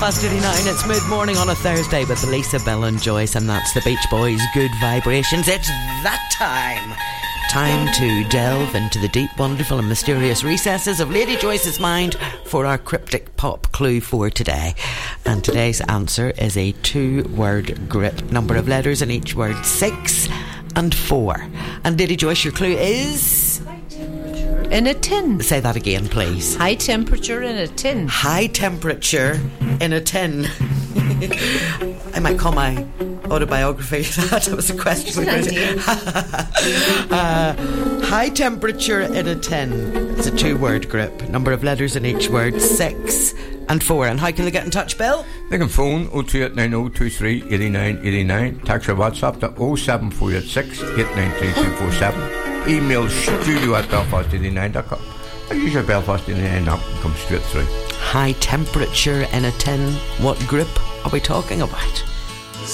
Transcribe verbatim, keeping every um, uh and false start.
Past eighty-nine, it's mid-morning on a Thursday with Lisa, Bill and Joyce, and that's the Beach Boys' Good Vibrations. It's that time. Time to delve into the deep, wonderful and mysterious recesses of Lady Joyce's mind for our cryptic pop clue for today. And today's answer is a two-word grip. Number of letters in each word, six and four. And Lady Joyce, your clue is... in a tin. Say that again, please. High temperature in a tin. High temperature in a tin. I might call my autobiography that. That was a question. uh, high temperature in a tin. It's a two-word grip. Number of letters in each word, six and four. And how can they get in touch, Bill? They can phone oh two eight nine oh two three eight nine eight nine. Text or WhatsApp to oh seven four eight six eight nine three two four seven. Email studio at belfast eighty-nine dot com. Or use your Belfast eighty-nine app and come straight through. High temperature in a tin. What grip are we talking about?